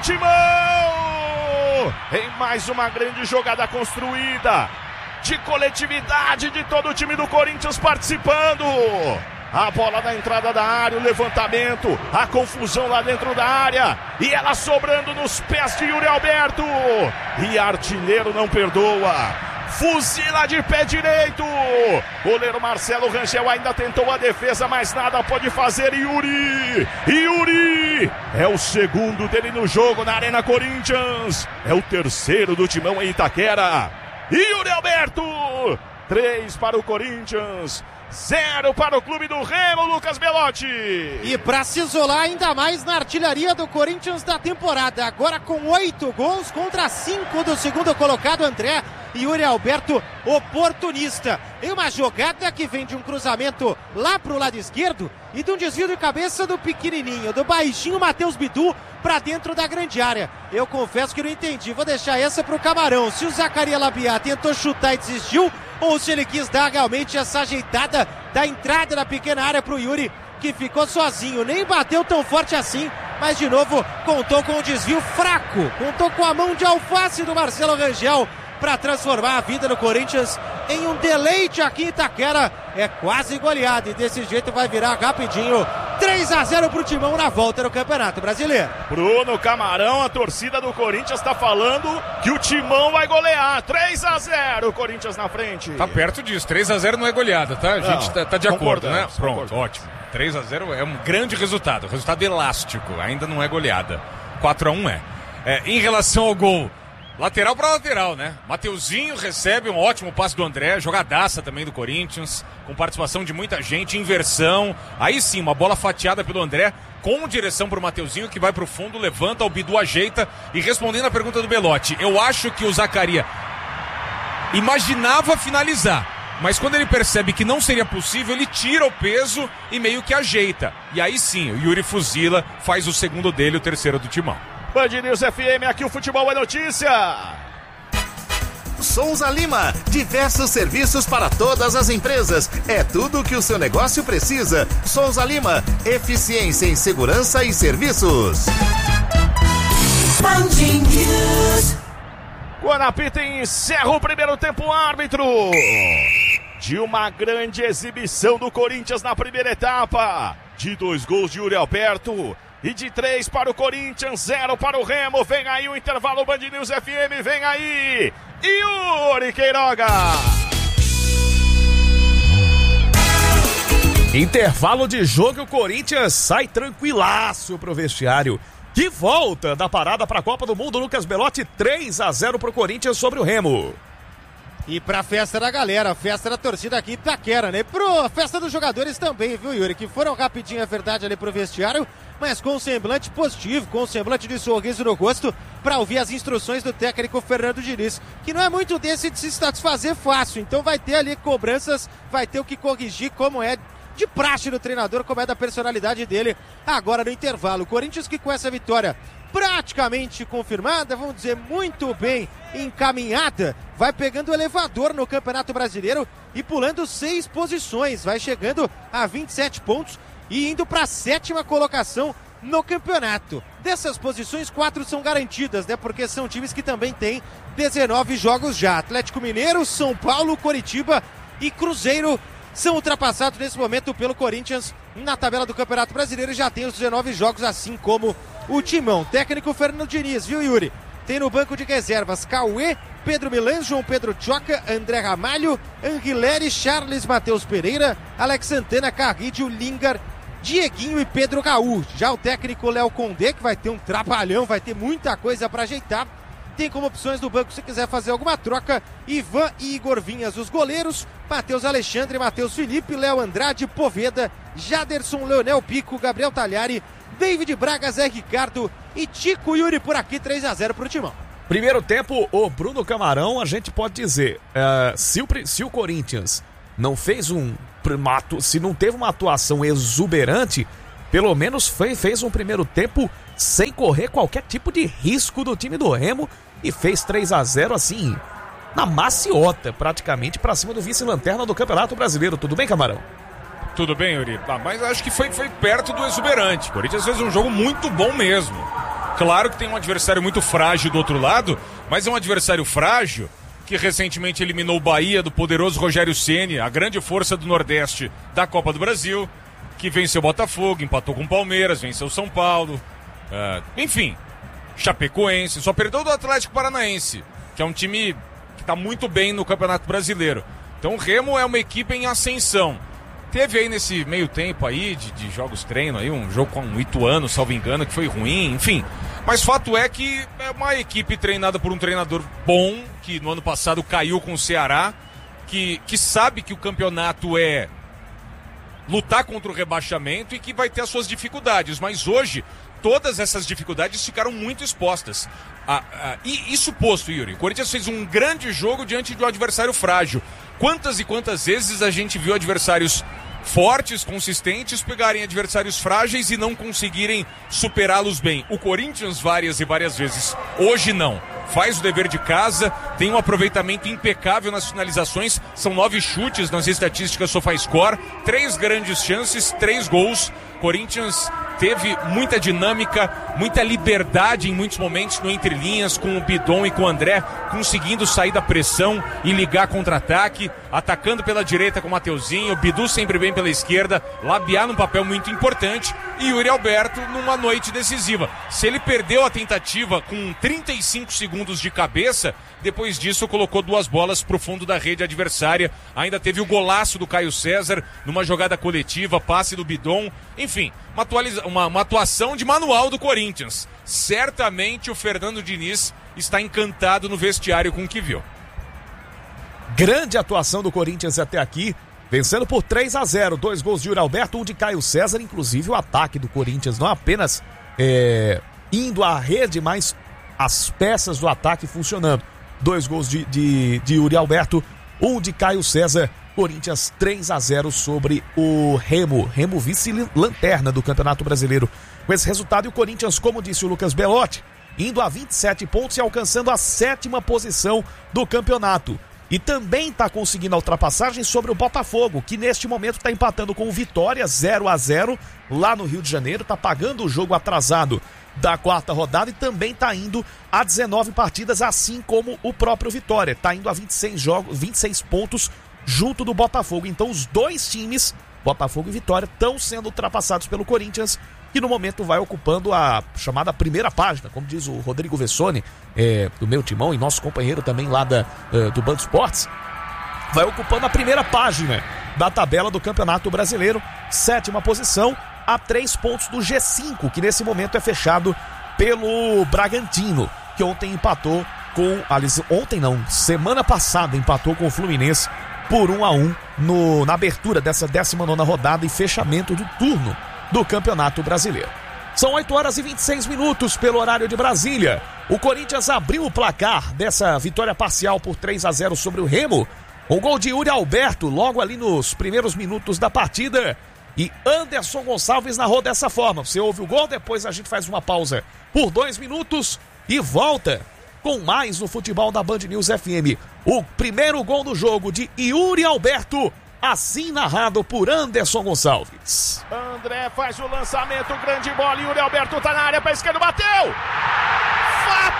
Timão! Em mais uma grande jogada construída, de coletividade de todo o time do Corinthians participando. A bola na entrada da área, o levantamento, a confusão lá dentro da área. E ela sobrando nos pés de Yuri Alberto. E artilheiro não perdoa. Fuzila de pé direito. Goleiro Marcelo Rangel ainda tentou a defesa, mas nada pode fazer. Yuri é o segundo dele no jogo na Arena Corinthians. É o terceiro do Timão em Itaquera. Yuri Alberto, 3 para o Corinthians, 0 para o clube do Remo, Lucas Belotti. E para se isolar ainda mais na artilharia do Corinthians da temporada, agora com 8 gols contra 5 do segundo colocado, André. Yuri Alberto, oportunista, em uma jogada que vem de um cruzamento lá pro lado esquerdo e de um desvio de cabeça do pequenininho, do baixinho Matheus Bidu para dentro da grande área. Eu confesso que não entendi, vou deixar essa pro Camarão, se o Zacarias Labiat tentou chutar e desistiu, ou se ele quis dar realmente essa ajeitada da entrada da pequena área pro Yuri, que ficou sozinho, nem bateu tão forte assim, mas de novo contou com um desvio fraco, contou com a mão de alface do Marcelo Rangel para transformar a vida do Corinthians em um deleite aqui em Itaquera. É quase goleada e desse jeito vai virar rapidinho 3-0 pro Timão na volta no Campeonato Brasileiro. Bruno Camarão, a torcida do Corinthians está falando que o Timão vai golear. 3-0, Corinthians na frente. Tá perto disso, 3-0 não é goleada, tá? A gente tá de acordo, né? Pronto, concordo. ótimo. 3-0 é um grande resultado elástico, ainda não é goleada. 4-1 é. Em relação ao gol, lateral para lateral, né? Mateuzinho recebe um ótimo passe do André, jogadaça também do Corinthians, com participação de muita gente, inversão. Aí sim, uma bola fatiada pelo André, com direção pro Mateuzinho, que vai pro fundo, levanta, o Bidu ajeita. E respondendo a pergunta do Belotti, eu acho que o Zacarias imaginava finalizar, mas quando ele percebe que não seria possível, ele tira o peso e meio que ajeita. E aí sim, o Yuri fuzila, faz o segundo dele, o terceiro do Timão. Band News FM, aqui o futebol é notícia. Souza Lima, diversos serviços para todas as empresas. É tudo o que o seu negócio precisa. Souza Lima, eficiência em segurança e serviços. Band News. Guanapita encerra o primeiro tempo, árbitro. De uma grande exibição do Corinthians na primeira etapa. De 2 gols de Yuri Alberto. E de 3 para o Corinthians, 0 para o Remo. Vem aí o intervalo Band News FM. Vem aí Yuri Queiroga. Intervalo de jogo, o Corinthians sai tranquilaço pro vestiário. De volta da parada para a Copa do Mundo, Lucas Belotti, 3-0 pro Corinthians sobre o Remo. E pra festa da galera, festa da torcida aqui em Itaquera, né? Pro festa dos jogadores também, viu, Yuri? Que foram rapidinho, é verdade, ali pro vestiário, mas com um semblante positivo, com um semblante de sorriso no rosto, pra ouvir as instruções do técnico Fernando Diniz, que não é muito desse de se satisfazer fácil, então vai ter ali cobranças, vai ter o que corrigir, como é de praxe do treinador, como é da personalidade dele, agora no intervalo. O Corinthians que com essa vitória praticamente confirmada, vamos dizer, muito bem encaminhada, vai pegando o elevador no Campeonato Brasileiro e pulando 6 posições, vai chegando a 27 pontos e indo para a 7ª colocação no campeonato. Dessas posições, 4 são garantidas, né? Porque são times que também têm 19 jogos já. Atlético Mineiro, São Paulo, Coritiba e Cruzeiro são ultrapassados nesse momento pelo Corinthians na tabela do Campeonato Brasileiro e já tem os 19 jogos, assim como o Timão. Técnico Fernando Diniz, viu, Yuri? Tem no banco de reservas Cauê, Pedro Milan, João Pedro Choca, André Ramalho, Anguilere, Charles Matheus Pereira, Alex Santana, Carrídio, Lingar, Dieguinho e Pedro Raul. Já o técnico Léo Condé, que vai ter um trabalhão, vai ter muita coisa para ajeitar. Tem como opções do banco, se quiser fazer alguma troca, Ivan e Igor Vinhas, os goleiros, Matheus Alexandre, Matheus Felipe, Léo Andrade, Poveda, Jaderson, Leonel Pico, Gabriel Talhari, David Braga, Zé Ricardo e Tico. Yuri por aqui, 3-0 pro Timão. Primeiro tempo, o Bruno Camarão, a gente pode dizer, se o Corinthians não fez se não teve uma atuação exuberante, pelo menos fez um primeiro tempo sem correr qualquer tipo de risco do time do Remo e fez 3-0 assim, na maciota, praticamente pra cima do vice-lanterna do Campeonato Brasileiro. Tudo bem, Camarão? Tudo bem, Yuri? Mas acho que foi perto do exuberante. O Corinthians fez um jogo muito bom mesmo. Claro que tem um adversário muito frágil do outro lado, mas é um adversário frágil que recentemente eliminou o Bahia do poderoso Rogério Ceni, a grande força do Nordeste da Copa do Brasil, que venceu o Botafogo, empatou com o Palmeiras, venceu o São Paulo, enfim, Chapecoense, só perdeu do Atlético Paranaense, que é um time que está muito bem no Campeonato Brasileiro. Então o Remo é uma equipe em ascensão. Teve aí nesse meio tempo aí de jogos treino aí, um jogo com o Ituano, salvo engano, que foi ruim, enfim. Mas fato é que é uma equipe treinada por um treinador bom, que no ano passado caiu com o Ceará, que sabe que o campeonato é lutar contra o rebaixamento e que vai ter as suas dificuldades. Mas hoje, todas essas dificuldades ficaram muito expostas. E isso posto, Yuri, o Corinthians fez um grande jogo diante de um adversário frágil. Quantas e quantas vezes a gente viu adversários fortes, consistentes, pegarem adversários frágeis e não conseguirem superá-los bem? O Corinthians várias e várias vezes. Hoje não. Faz o dever de casa, tem um aproveitamento impecável nas finalizações, são 9 chutes nas estatísticas SofaScore, 3 grandes chances, 3 gols. Corinthians teve muita dinâmica, muita liberdade em muitos momentos no entrelinhas, com o Bidon e com o André conseguindo sair da pressão e ligar contra-ataque, atacando pela direita com o Mateuzinho, o Bidu sempre bem pela esquerda, Labiá num papel muito importante e Yuri Alberto numa noite decisiva. Se ele perdeu a tentativa com 35 segundos de cabeça, depois disso colocou 2 bolas pro fundo da rede adversária, ainda teve o golaço do Caio César numa jogada coletiva, passe do Bidon, enfim, uma atuação de manual do Corinthians. Certamente o Fernando Diniz está encantado no vestiário com o que viu. Grande atuação do Corinthians até aqui, vencendo por 3-0, 2 gols de Yuri Alberto, um de Caio César, inclusive o ataque do Corinthians, não apenas indo à rede, mas as peças do ataque funcionando. 2 gols de Yuri Alberto, um de Caio César. Corinthians 3-0 sobre o Remo vice-lanterna do Campeonato Brasileiro. Com esse resultado, e o Corinthians, como disse o Lucas Belotti, indo a 27 pontos e alcançando a 7ª posição do campeonato. E também está conseguindo a ultrapassagem sobre o Botafogo, que neste momento está empatando com o Vitória 0-0 lá no Rio de Janeiro, está pagando o jogo atrasado da 4ª rodada e também está indo a 19 partidas, assim como o próprio Vitória. Está indo a 26 pontos junto do Botafogo. Então os dois times, Botafogo e Vitória, estão sendo ultrapassados pelo Corinthians, que no momento vai ocupando a chamada primeira página, como diz o Rodrigo Vessone, do meu timão e nosso companheiro também lá do Band Esportes, vai ocupando a primeira página da tabela do Campeonato Brasileiro, 7ª posição, a 3 pontos do G5, que nesse momento é fechado pelo Bragantino, que ontem empatou semana passada empatou com o Fluminense por 1-1 na abertura dessa 19ª rodada e fechamento do turno do Campeonato Brasileiro. São 8h26 pelo horário de Brasília. O Corinthians abriu o placar dessa vitória parcial por 3-0 sobre o Remo. Um gol de Yuri Alberto logo ali nos primeiros minutos da partida. E Anderson Gonçalves narrou dessa forma. Você ouve o gol, depois a gente faz uma pausa por 2 minutos e volta com mais no futebol da Band News FM. O primeiro gol do jogo de Yuri Alberto, assim narrado por Anderson Gonçalves. André faz o lançamento, grande bola, Yuri Alberto tá na área, pra esquerda, bateu!